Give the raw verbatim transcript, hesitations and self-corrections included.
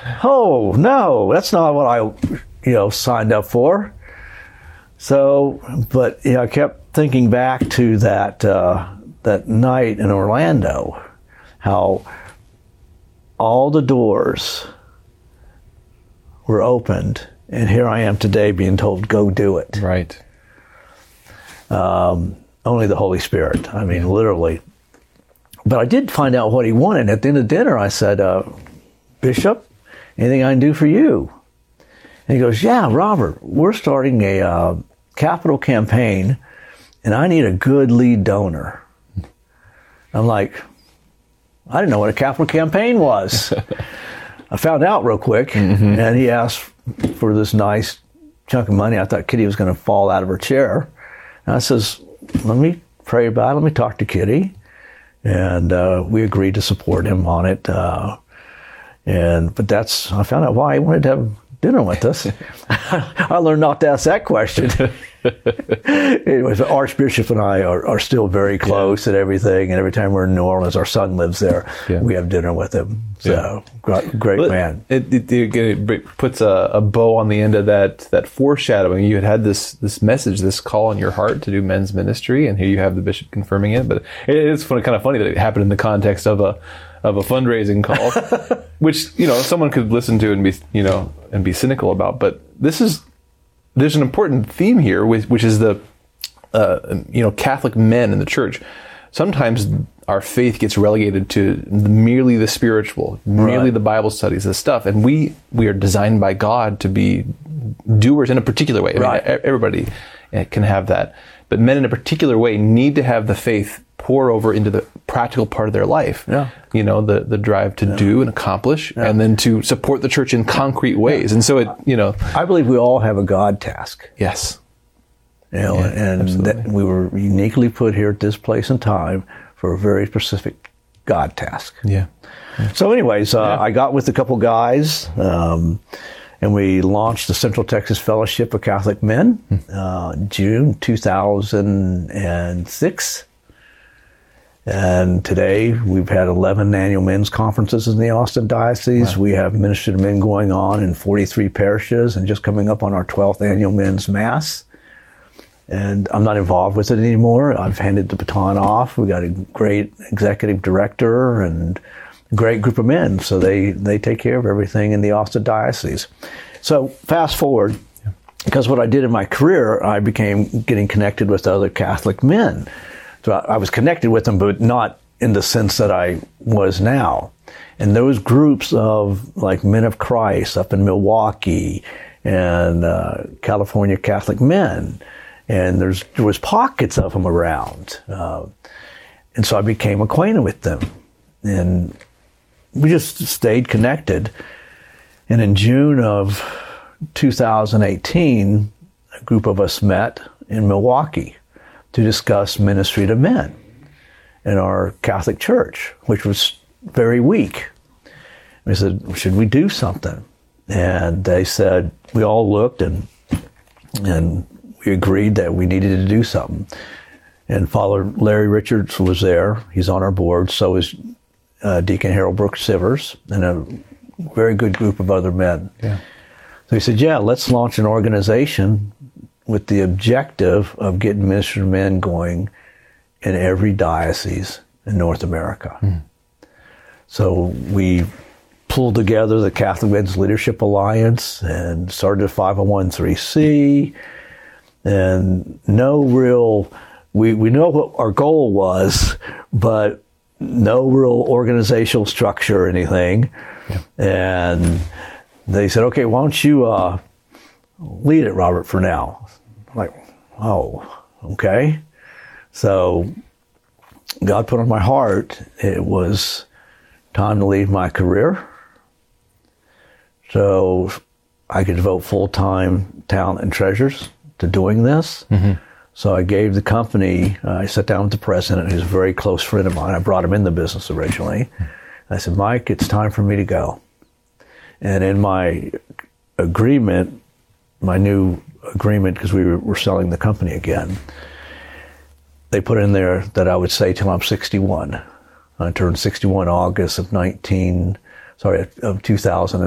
oh, no, that's not what I, you know, signed up for. So, but, you know, I kept thinking back to that, uh, that night in Orlando, how all the doors were opened, and here I am today being told, go do it. Right. Um, only the Holy Spirit. I mean, literally. But I did find out what he wanted. At the end of dinner, I said, uh, Bishop, anything I can do for you? And he goes, yeah, Robert, we're starting a uh, capital campaign, and I need a good lead donor. I'm like, I didn't know what a capital campaign was. I found out real quick, mm-hmm. and he asked for this nice chunk of money. I thought Kitty was going to fall out of her chair. And I says, let me pray about it. Let me talk to Kitty. And uh, we agreed to support him on it. Uh, and but that's, I found out why he wanted to have dinner with us. I learned not to ask that question. Anyways, the Archbishop and I are, are still very close yeah. and everything. And every time we're in New Orleans, our son lives there. Yeah. We have dinner with him. So yeah. great, great well, man. It, it, it, it puts a, a bow on the end of that that foreshadowing. You had had this this message, this call in your heart to do men's ministry, and here you have the bishop confirming it. But it, it's funny, kind of funny that it happened in the context of a of a fundraising call, which, you know, someone could listen to and be, you know, and be cynical about. But this is, there's an important theme here, which, which is the, uh, you know, Catholic men in the church. Sometimes our faith gets relegated to the, merely the spiritual, merely right. the Bible studies, this stuff. And we, we are designed by God to be doers in a particular way. I right. mean, everybody can have that. But men in a particular way need to have the faith pour over into the practical part of their life. Yeah. You know, the, the drive to yeah. do and accomplish, yeah. and then to support the church in concrete ways. Yeah. And so it, you know. I believe we all have a God task. Yes. You know, yeah, and that we were uniquely put here at this place and time for a very specific God task. Yeah. yeah. So anyways, uh, yeah. I got with a couple guys, um, and we launched the Central Texas Fellowship of Catholic Men, uh, June two thousand six. And today we've had eleven annual men's conferences in the Austin Diocese. Wow. We have Ministry to Men going on in forty-three parishes and just coming up on our twelfth annual men's mass. And I'm not involved with it anymore. I've handed the baton off. We got a great executive director and a great group of men. So they, they take care of everything in the Austin Diocese. So fast forward, yeah. because what I did in my career, I became getting connected with other Catholic men. So I was connected with them, but not in the sense that I was now. And those groups of like Men of Christ up in Milwaukee and uh, California Catholic Men, and there's there was pockets of them around. Uh, and so I became acquainted with them. And we just stayed connected. And in June of two thousand eighteen, a group of us met in Milwaukee to discuss ministry to men in our Catholic church, which was very weak. We said, should we do something? And they said, we all looked and and we agreed that we needed to do something. And Father Larry Richards was there. He's on our board. So is uh, Deacon Harold Brooks Sivers and a very good group of other men. Yeah. So he said, yeah, let's launch an organization with the objective of getting Ministry to Men going in every diocese in North America. Mm. So we pulled together the Catholic Men's Leadership Alliance and started a five oh one c, and no real, we, we know what our goal was, but no real organizational structure or anything. Yeah. And they said, okay, why don't you uh, lead it, Robert, for now? I'm like, oh, okay. So God put on my heart, it was time to leave my career so I could devote full-time talent and treasures to doing this. Mm-hmm. So I gave the company, uh, I sat down with the president, who's a very close friend of mine. I brought him in the business originally. I said, Mike, it's time for me to go. And in my agreement, my new agreement, because we were, were selling the company again, they put in there that I would stay till I'm sixty-one. I turned sixty-one August of nineteen, sorry, of two thousand